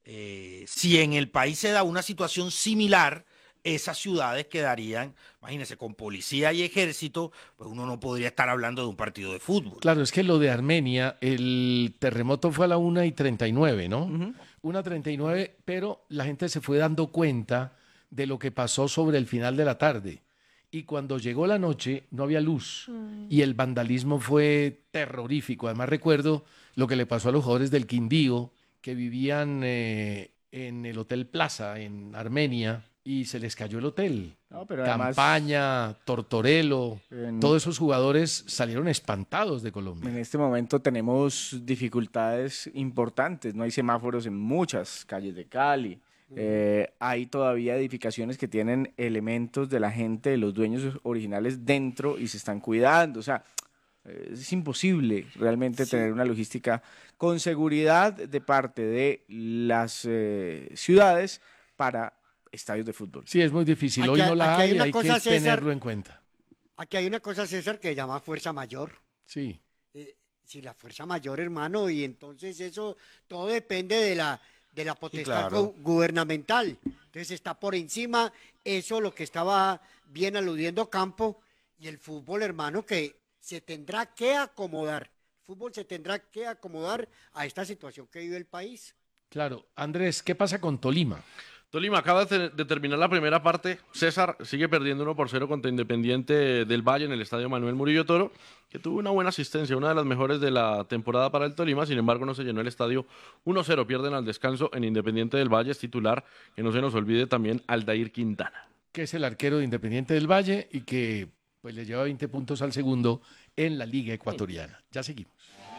Si en el país se da una situación similar, esas ciudades quedarían, imagínense, con policía y ejército, pues uno no podría estar hablando de un partido de fútbol. Claro, es que lo de Armenia, el terremoto fue a la 1:39, ¿no? Ujú. 1:39, pero la gente se fue dando cuenta de lo que pasó sobre el final de la tarde. Y cuando llegó la noche no había luz y el vandalismo fue terrorífico. Además recuerdo lo que le pasó a los jugadores del Quindío que vivían en el Hotel Plaza en Armenia y se les cayó el hotel. No, pero además Campaña, Tortorelo, en, todos esos jugadores salieron espantados de en Colombia. este momento tenemos dificultades importantes. No hay semáforos en muchas calles de Cali. Hay todavía edificaciones que tienen elementos de la gente, de los dueños originales dentro y se están cuidando. O sea, es imposible realmente tener una logística con seguridad de parte de las ciudades para estadios de fútbol. Sí, es muy difícil. Hoy Aquí, no la aquí hay hay, una hay que cosa, César, tenerlo en cuenta. aquí hay una cosa, César, que se llama fuerza mayor. Sí. Si la fuerza mayor, hermano, y entonces eso todo depende de la potestad claro. gubernamental. Entonces está por encima eso, lo que estaba bien aludiendo Campo, y el fútbol, hermano, que se tendrá que acomodar. El fútbol se tendrá que acomodar a esta situación que vive el país. Claro. Andrés, ¿qué pasa con Tolima? Tolima acaba de terminar la primera parte. César sigue perdiendo 1-0 contra Independiente del Valle en el estadio Manuel Murillo Toro, que tuvo una buena asistencia, una de las mejores de la temporada para el Tolima. Sin embargo, no se llenó el estadio. 1-0 pierden al descanso en Independiente del Valle. Es titular, que no se nos olvide también, Aldair Quintana. Que es el arquero de Independiente del Valle y que pues le lleva 20 puntos al segundo en la Liga Ecuatoriana. Ya seguimos.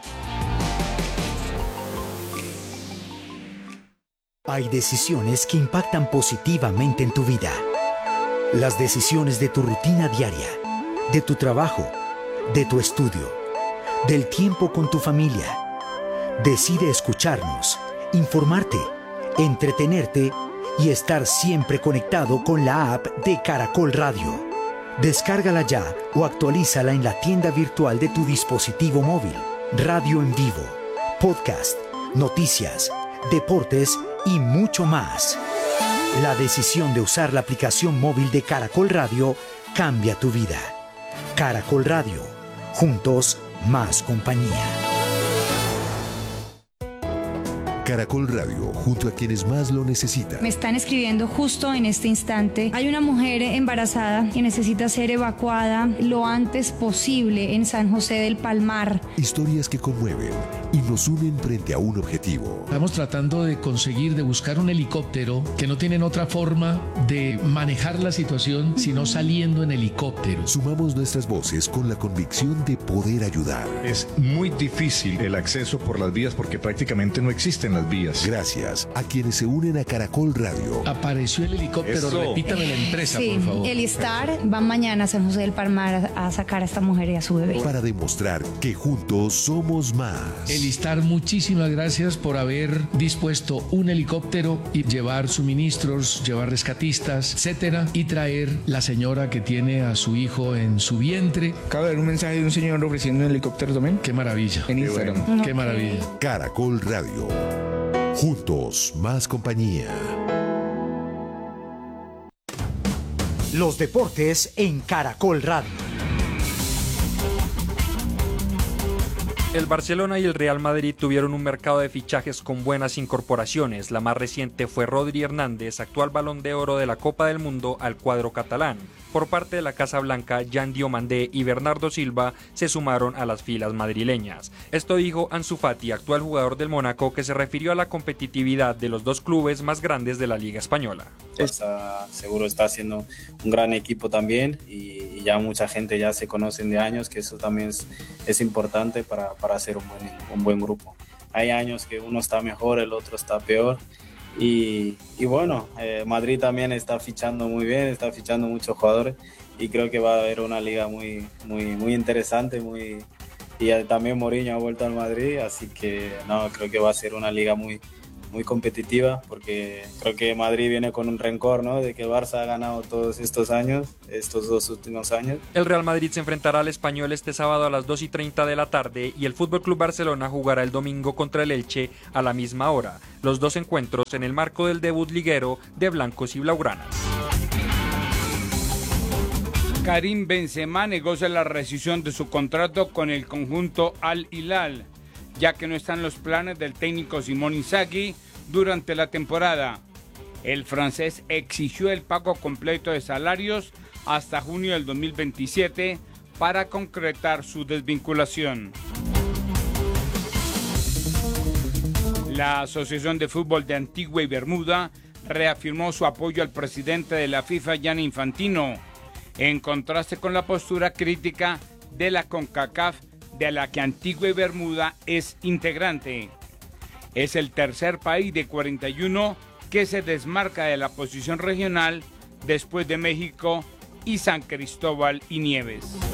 Hay decisiones que impactan positivamente en tu vida. Las decisiones de tu rutina diaria, de tu trabajo, de tu estudio, del tiempo con tu familia. Decide escucharnos, informarte, entretenerte y estar siempre conectado con la app de Caracol Radio. Descárgala ya o actualízala en la tienda virtual de tu dispositivo móvil. Radio en vivo, podcast, noticias, deportes y mucho más. La decisión de usar la aplicación móvil de Caracol Radio cambia tu vida. Caracol Radio. Juntos, más compañía. Caracol Radio, junto a quienes más lo necesitan. Me están escribiendo justo en este instante. Hay una mujer embarazada que necesita ser evacuada lo antes posible en San José del Palmar. Historias que conmueven y nos unen frente a un objetivo. Estamos tratando de conseguir, de buscar un helicóptero que no tienen otra forma de manejar la situación sino saliendo en helicóptero. Sumamos nuestras voces con la convicción de poder ayudar. Es muy difícil el acceso por las vías porque prácticamente no existen las vías. Gracias a quienes se unen a Caracol Radio. Apareció el helicóptero, Eso. repítame la empresa, Sí, por favor. el ISTAR va mañana a San José del Palmar a sacar a esta mujer y a su bebé. Para demostrar que juntos somos más. El ISTAR, muchísimas gracias por haber dispuesto un helicóptero y llevar suministros, llevar rescatistas, etcétera, y traer la señora que tiene a su hijo en su vientre. Acaba de ver un mensaje de un señor ofreciendo un helicóptero también Qué maravilla, en Instagram. bueno. qué Ok. maravilla. Caracol Radio. Juntos, más compañía. Los deportes en Caracol Radio. El Barcelona y el Real Madrid tuvieron un mercado de fichajes con buenas incorporaciones. La más reciente fue Rodri Hernández, actual Balón de Oro de la Copa del Mundo, al cuadro catalán. Por parte de la Casa Blanca, Jan Diomandé y Bernardo Silva se sumaron a las filas madrileñas. Esto dijo Ansu Fati, actual jugador del Mónaco, que se refirió a la competitividad de los dos clubes más grandes de la Liga Española. Seguro está haciendo un gran equipo también y ya mucha gente ya se conocen de años, que eso también es importante para hacer un buen grupo. Hay años que uno está mejor, el otro está peor. Y bueno, Madrid también está fichando muy bien, está fichando muchos jugadores y creo que va a haber una liga muy interesante, y también Mourinho ha vuelto al Madrid, así que no, creo que va a ser una liga muy muy competitiva, porque creo que Madrid viene con un rencor, ¿no? De que Barça ha ganado todos estos años, estos 2 últimos años. El Real Madrid se enfrentará al Español este sábado a las 2:30 de la tarde y el Fútbol Club Barcelona jugará el domingo contra el Elche a la misma hora. Los dos encuentros en el marco del debut liguero de blancos y blaugranas. Karim Benzema negocia la rescisión de su contrato con el conjunto Al Hilal, ya que no están los planes del técnico Simón Inzaghi durante la temporada. El francés exigió el pago completo de salarios hasta junio del 2027 para concretar su desvinculación. La Asociación de Fútbol de Antigua y Bermuda reafirmó su apoyo al presidente de la FIFA, Gianni Infantino, en contraste con la postura crítica de la CONCACAF, de la que Antigua y Bermuda es integrante. Es el tercer país de 41 que se desmarca de la posición regional después de México y San Cristóbal y Nieves.